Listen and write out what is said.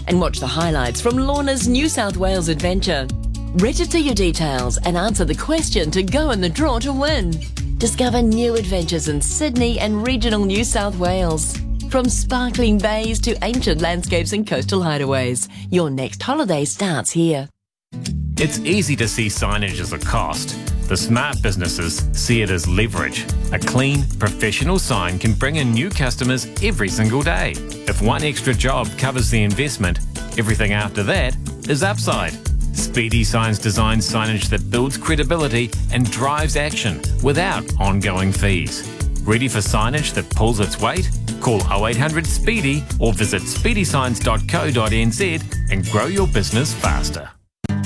and watch the highlights from Lorna's New South Wales adventure. Register your details and answer the question to go in the draw to win. Discover new adventures in Sydney and regional New South Wales. From sparkling bays to ancient landscapes and coastal hideaways, your next holiday starts here. It's easy to see signage as a cost. The smart businesses see it as leverage. A clean, professional sign can bring in new customers every single day. If one extra job covers the investment, everything after that is upside. Speedy Signs designs signage that builds credibility and drives action without ongoing fees. Ready for signage that pulls its weight? Call 0800 SPEEDY or visit speedysigns.co.nz and grow your business faster.